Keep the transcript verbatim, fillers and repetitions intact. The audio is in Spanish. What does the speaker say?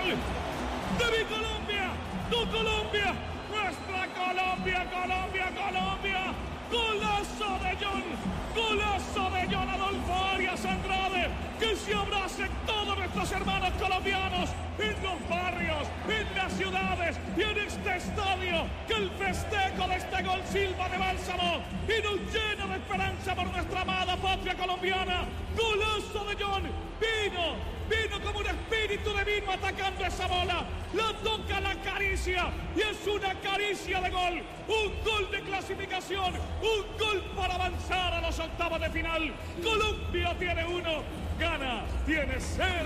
de mi Colombia, tu Colombia, nuestra Colombia, Colombia, Colombia. Golazo de John, golazo de John Adolfo Arias Andrade, que se abracen todos nuestros hermanos colombianos en los barrios, en las ciudades y en este estadio, que el festejo de este gol silba de bálsamo y nos llena de esperanza por nuestra amada patria colombiana. Golazo de John, vino, vino como un espíritu divino atacando esa bola, la toca, la acaricia y es una caricia de gol, un gol de clasificación, un gol para avanzar a los octavos de final. Colombia tiene uno, Ghana tiene cero.